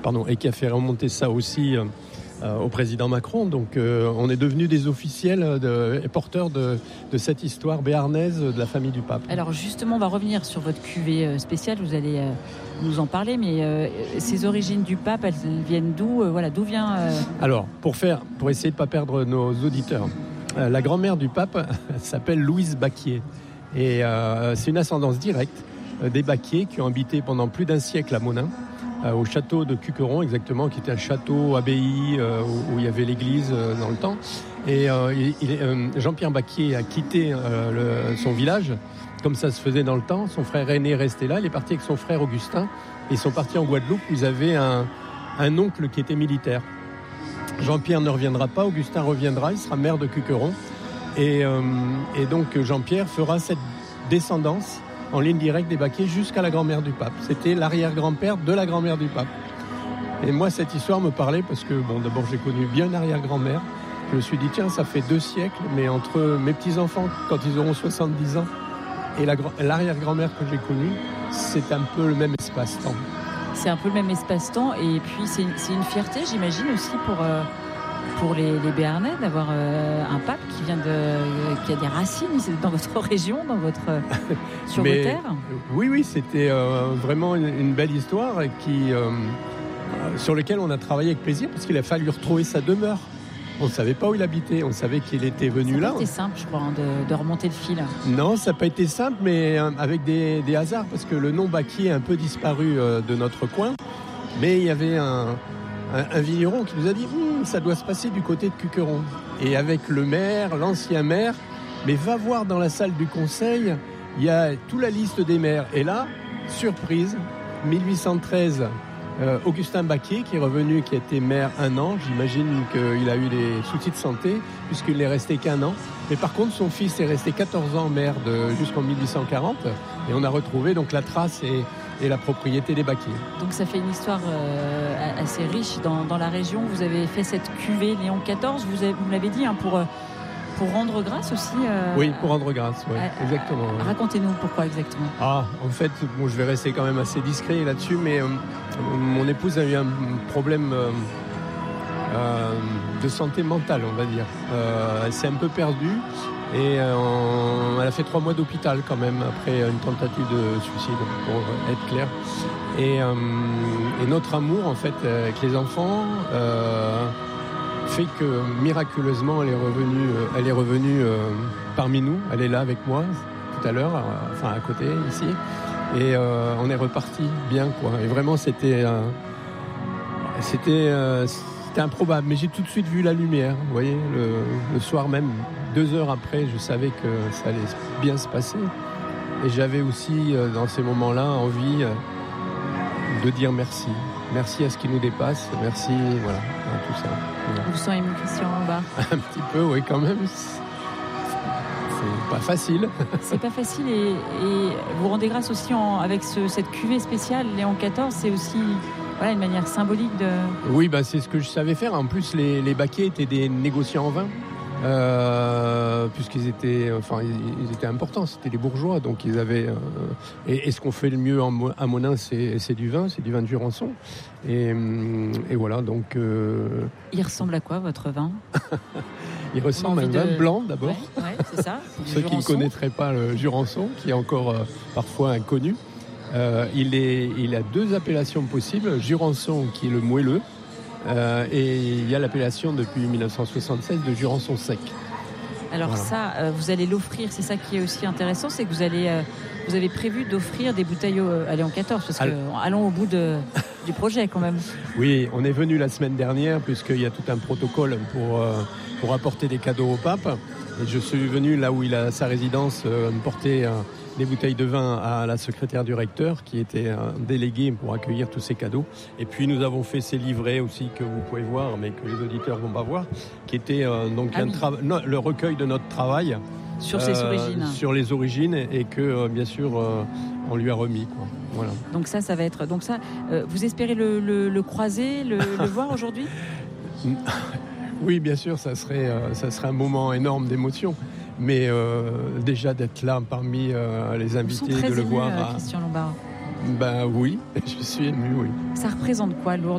et qui a fait remonter ça aussi au président Macron. Donc on est devenus des officiels et porteurs de cette histoire béarnaise de la famille du pape. Alors justement, on va revenir sur votre cuvée spéciale, vous allez nous en parler, mais ces origines du pape, elles viennent d'où d'où vient Alors, pour essayer de ne pas perdre nos auditeurs, la grand-mère du pape s'appelle Louise Baquier. Et c'est une ascendance directe des Baquier qui ont habité pendant plus d'un siècle à Monin, au château de Cuqueron exactement, qui était un château abbaye où il y avait l'église dans le temps. Et Jean-Pierre Baquier a quitté son village, comme ça se faisait dans le temps. Son frère aîné est resté là, il est parti avec son frère Augustin. Ils sont partis en Guadeloupe où ils avaient un oncle qui était militaire. Jean-Pierre ne reviendra pas, Augustin reviendra, il sera maire de Cuqueron. Et donc Jean-Pierre fera cette descendance en ligne directe des Baquier jusqu'à la grand-mère du pape. C'était l'arrière-grand-père de la grand-mère du pape. Et moi, cette histoire me parlait parce que, d'abord, j'ai connu bien une arrière-grand-mère. Je me suis dit, tiens, ça fait 2 siècles, mais entre mes petits-enfants, quand ils auront 70 ans, et l'arrière-grand-mère que j'ai connue, c'est un peu le même espace-temps. C'est un peu le même espace-temps, et puis c'est une fierté, j'imagine, aussi pour les Béarnais d'avoir un pape qui a des racines dans votre région, sur vos terres. Oui, c'était vraiment une belle histoire sur laquelle on a travaillé avec plaisir parce qu'il a fallu retrouver sa demeure. On ne savait pas où il habitait, on savait qu'il était venu là. Ça n'a pas été simple, je crois, de remonter le fil. Non, ça n'a pas été simple, mais avec des hasards, parce que le nom Baquier a un peu disparu de notre coin, mais il y avait un vigneron qui nous a dit ça doit se passer du côté de Cuqueron. Et avec le maire, l'ancien maire, mais va voir dans la salle du conseil, il y a toute la liste des maires. Et là, surprise, 1813, Augustin Baquier qui est revenu, qui a été maire 1 an. J'imagine qu'il a eu des soucis de santé puisqu'il n'est resté qu'1 an. Mais par contre, son fils est resté 14 ans maire jusqu'en 1840. Et on a retrouvé donc la trace et la propriété des Baquier. Donc ça fait une histoire assez riche dans la région. Vous avez fait cette cuvée Léon XIV, vous l'avez dit, pour rendre grâce aussi. Oui, pour rendre grâce, exactement. Racontez-nous pourquoi exactement. En fait, je vais rester quand même assez discret là-dessus, mais mon épouse a eu un problème de santé mentale, on va dire. Elle s'est un peu perdue. Et elle a fait 3 mois d'hôpital quand même après une tentative de suicide, pour être clair. Et notre amour en fait avec les enfants fait que miraculeusement elle est revenue parmi nous. Elle est là avec moi tout à l'heure, à côté ici. Et on est reparti bien quoi. Et vraiment c'était improbable. Mais j'ai tout de suite vu la lumière. Vous voyez, le soir même. 2 heures après, je savais que ça allait bien se passer. Et j'avais aussi, dans ces moments-là, envie de dire merci. Merci à ce qui nous dépasse. Merci, à tout ça. Voilà. Vous sentez ému, Christian Lombard ? Un petit peu, oui, quand même. C'est pas facile. C'est pas facile. Et vous rendez grâce aussi avec cette cuvée spéciale, Léon XIV. C'est aussi une manière symbolique de... Oui, c'est ce que je savais faire. En plus, les Baquier étaient des négociants en vin. Puisqu'ils étaient importants, c'était les bourgeois, donc ils avaient. Et ce qu'on fait le mieux à Monin, c'est du vin de Jurançon. Et voilà, donc. Il ressemble à quoi votre vin ? Il ressemble à un vin blanc d'abord. Ouais, c'est ça. Pour ceux qui ne connaîtraient pas le Jurançon, qui est encore parfois inconnu, il a 2 appellations possibles. Jurançon, qui est le moelleux. Et il y a l'appellation depuis 1976 de Jurançon sec. Alors ça, vous allez l'offrir, c'est ça qui est aussi intéressant, c'est que vous avez prévu d'offrir des bouteilles à Léon XIV, parce que allons au bout du projet quand même. Oui, on est venu la semaine dernière, puisqu'il y a tout un protocole pour apporter des cadeaux au pape. Et je suis venu là où il a sa résidence porter des bouteilles de vin à la secrétaire du recteur qui était déléguée pour accueillir tous ces cadeaux. Et puis nous avons fait ces livrets aussi que vous pouvez voir mais que les auditeurs vont pas voir, qui était le recueil de notre travail sur ses origines. Sur les origines et que bien sûr on lui a remis quoi. Voilà. Donc ça va être vous espérez le croiser, le voir aujourd'hui? Oui, bien sûr, ça serait un moment énorme d'émotion. Mais déjà d'être là parmi les invités, de le voir. Christian Lombard. Oui, je suis ému, oui. Ça représente quoi, Lourdes?